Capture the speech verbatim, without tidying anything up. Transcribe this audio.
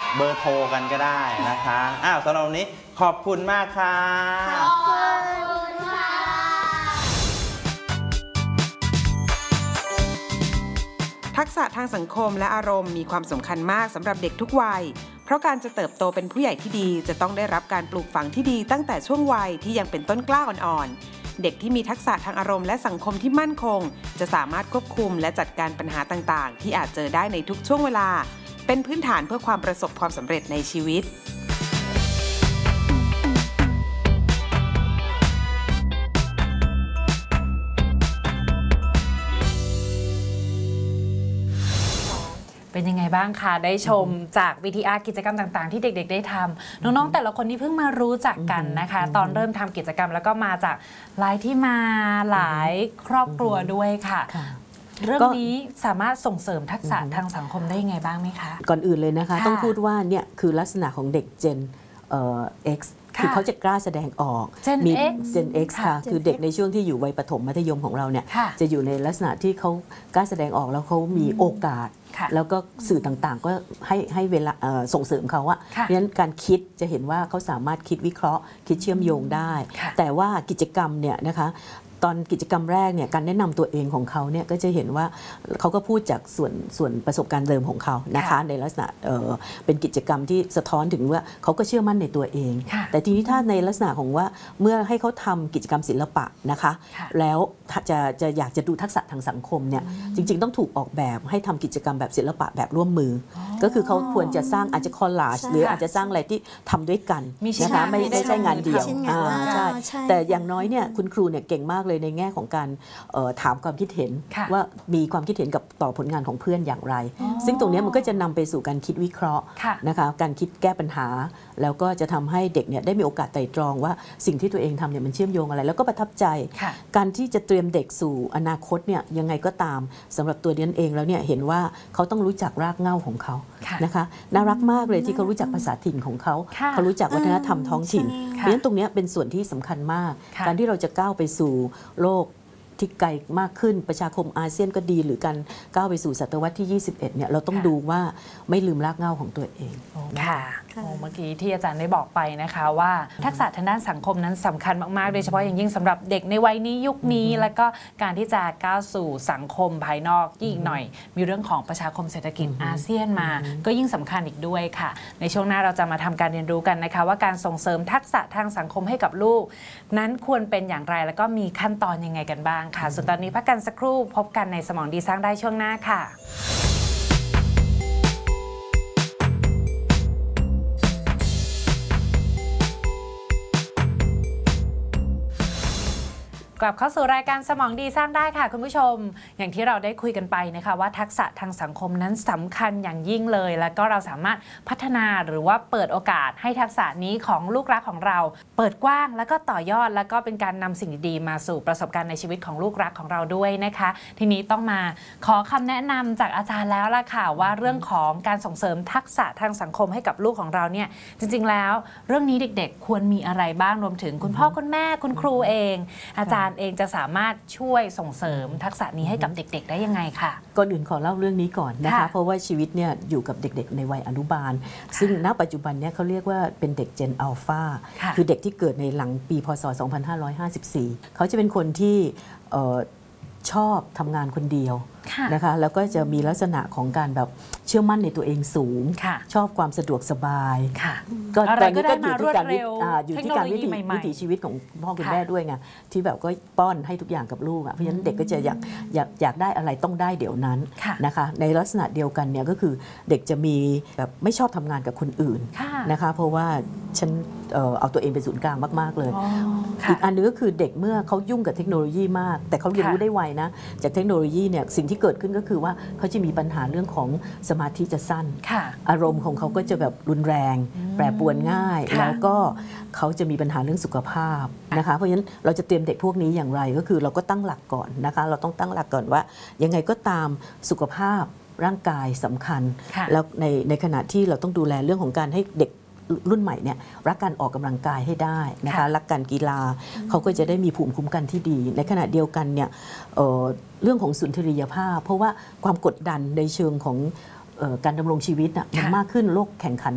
เบอร์โทรกันก็ได้นะคะอ้าวสำหรับวันนี้ขอบคุณมากค่ะขอบคุณค่ะทักษะทางสังคมและอารมณ์มีความสำคัญมากสำหรับเด็กทุกวัยเพราะการจะเติบโตเป็นผู้ใหญ่ที่ดีจะต้องได้รับการปลูกฝังที่ดีตั้งแต่ช่วงวัยที่ยังเป็นต้นกล้าอ่อนๆเด็กที่มีทักษะทางอารมณ์และสังคมที่มั่นคงจะสามารถควบคุมและจัดการปัญหาต่างๆที่อาจเจอได้ในทุกช่วงเวลาเป็นพื้นฐานเพื่อความประสบความสำเร็จในชีวิตเป็นยังไงบ้างคะได้ชมจาก วี ที อาร์ กิจกรรมต่างๆที่เด็กๆได้ทำน้องๆแต่ละคนที่เพิ่งมารู้จักกันนะคะตอนเริ่มทำกิจกรรมแล้วก็มาจากหลายที่มาหลายครอบครัวด้วยค่ะเรื่องนี้สามารถส่งเสริมทักษะทางสังคมได้ยังไงบ้างไหมคะก่อนอื่นเลยนะคะต้องพูดว่าเนี่ยคือลักษณะของเด็ก Gen เอ่อ X คือเขาจะกล้าแสดงออกมี Gen X ค่ะคือเด็กในช่วงที่อยู่วัยประถมมัธยมของเราเนี่ยจะอยู่ในลักษณะที่เขากล้าแสดงออกแล้วเขามีโอกาสแล้วก็สื่อต่างๆก็ให้ให้เวลาส่งเสริมเขาอะเพราะฉะนั้นการคิดจะเห็นว่าเขาสามารถคิดวิเคราะห์คิดเชื่อมโยงได้แต่ว่ากิจกรรมเนี่ยนะคะตอนกิจกรรมแรกเนี่ยการแนะนำตัวเองของเขาเนี่ยก็จะเห็นว่าเขาก็พูดจากส่วนส่วนประสบการณ์เดิมของเขานะคะในลักษณะ เอ่อ เป็นกิจกรรมที่สะท้อนถึงว่าเขาก็เชื่อมั่นในตัวเองแต่ทีนี้ถ้าในลักษณะของว่าเมื่อให้เขาทำกิจกรรมศิลปะนะคะแล้วจะจะอยากจะดูทักษะทางสังคมเนี่ยจริงๆต้องถูกออกแบบให้ทำกิจกรรมแบบศิลปะแบบร่วมมือก็คือเขาควรจะสร้างอาจจะคอลลาจหรืออาจจะสร้างอะไรที่ทำด้วยกันนะคะไม่ไม่ใช่งานเดี่ยวใช่แต่อย่างน้อยเนี่ยคุณครูเนี่ยเก่งมากเลยในแง่ของการถามความคิดเห็นว่ามีความคิดเห็นกับต่อผลงานของเพื่อนอย่างไรซึ่งตรงนี้มันก็จะนำไปสู่การคิดวิเคราะห์นะคะการคิดแก้ปัญหาแล้วก็จะทำให้เด็กเนี่ยได้มีโอกาสไตร่ตรองว่าสิ่งที่ตัวเองทำเนี่ยมันเชื่อมโยงอะไรแล้วก็ประทับใจการที่จะเตรียมเด็กสู่อนาคตเนี่ยยังไงก็ตามสำหรับตัวนี้เองแล้วเนี่ยเห็นว่าเขาต้องรู้จักรากเหง้าของเขานะคะน่ารักมากเลยที่เขารู้จักภาษาถิ่นของเขาเขารู้จักวัฒนธรรมท้องถิ่นเพราะฉะนั้นตรงนี้เป็นส่วนที่สำคัญมากการที่เราจะก้าวไปสู่โลกที่ไกลมากขึ้นประชาคมอาเซียนก็ดีหรือการก้าวไปสู่ศตวรรษที่ยี่สิบเอ็ดเนี่ยเราต้องดูว่าไม่ลืมรากเหง้าของตัวเองค่ะเมื่อกี้ที่อาจารย์ได้บอกไปนะคะว่าทักษะทางด้านสังคมนั้นสำคัญมากๆโดยเฉพาะอย่างยิ่งสำหรับเด็กในวัยนี้ยุคนี้แล้วก็การที่จะก้าวสู่สังคมภายนอกยิ่งหน่อยมีเรื่องของประชาคมเศรษฐกิจอาเซียนมาก็ยิ่งสำคัญอีกด้วยค่ะในช่วงหน้าเราจะมาทำการเรียนรู้กันนะคะว่าการส่งเสริมทักษะทางสังคมให้กับลูกนั้นควรเป็นอย่างไรแล้วก็มีขั้นตอนยังไงกันบ้างค่ะส่วนตอนนี้พักกันสักครู่พบกันในสมองดีสร้างได้ช่วงหน้าค่ะกลับเข้าสู่รายการสมองดีสร้างได้ค่ะคุณผู้ชมอย่างที่เราได้คุยกันไปนะคะว่าทักษะทางสังคมนั้นสำคัญอย่างยิ่งเลยแล้วก็เราสามารถพัฒนาหรือว่าเปิดโอกาสให้ทักษะนี้ของลูกรักของเราเปิดกว้างแล้วก็ต่อยอดแล้วก็เป็นการนำสิ่งดีๆมาสู่ประสบการณ์ในชีวิตของลูกรักของเราด้วยนะคะทีนี้ต้องมาขอคำแนะนำจากอาจารย์แล้วล่ะค่ะว่าเรื่องของการส่งเสริมทักษะทางสังคมให้กับลูกของเราเนี่ยจริงๆแล้วเรื่องนี้เด็กๆควรมีอะไรบ้างรวมถึงคุณพ่อคุณแม่คุณครูเองอาจารย์เองจะสามารถช่วยส่งเสริมทักษะนี้ให้กับเด็กๆได้ยังไงค่ะก่อนอื่นขอเล่าเรื่องนี้ก่อนนะคะเพราะว่าชีวิตเนี่ยอยู่กับเด็กๆในวัยอนุบาลซึ่งณปัจจุบันเนี่ยเขาเรียกว่าเป็นเด็ก Gen Alpha คือเด็กที่เกิดในหลังปีพ.ศ. สองพันห้าร้อยห้าสิบสี่เขาจะเป็นคนที่ชอบทำงานคนเดียวนะคะแล้วก็จะมีลักษณะของการแบบเชื่อมั่นในตัวเองสูงชอบความสะดวกสบายก็ตอนนี้ก็อยู่ที่การอยู่ที่การวิถีวิถีชีวิตของพ่อคุณแม่ด้วยไงที่แบบก็ป้อนให้ทุกอย่างกับลูกอ่ะเพราะฉะนั้นเด็กก็จะอยากอยากอยากได้อะไรต้องได้เดี๋ยวนั้นนะคะในลักษณะเดียวกันเนี่ยก็คือเด็กจะมีแบบไม่ชอบทำงานกับคนอื่นนะคะเพราะว่าฉันเอาตัวเองเป็นศูนย์กลางมากๆเลยอีกอันนึงก็คือเด็กเมื่อเขายุ่งกับเทคโนโลยีมากแต่เขาเรียนรู้ได้ไวนะจากเทคโนโลยีเนี่ยสิ่งที่เกิดขึ้นก็คือว่าเขาจะมีปัญหาเรื่องของสมาธิจะสั้นอารมณ์ของเขาก็จะแบบรุนแรงแปรปรวนง่ายแล้วก็เขาจะมีปัญหาเรื่องสุขภาพนะคะเพราะฉะนั้นเราจะเตรียมเด็กพวกนี้อย่างไรก็คือเราก็ตั้งหลักก่อนนะคะเราต้องตั้งหลักก่อนว่ายังไงก็ตามสุขภาพร่างกายสำคัญแล้วในในขณะที่เราต้องดูแลเรื่องของการให้เด็กรุ่นใหม่เนี่ยรักการออกกำลังกายให้ได้นะคะรักการกีฬาเขาก็จะได้มีภูมิคุ้มกันที่ดีในขณะเดียวกันเนี่ย เอ่อ เรื่องของสุนทรียภาพเพราะว่าความกดดันในเชิงของการดำรงชีวิตมันมากขึ้นโลกแข่งขัน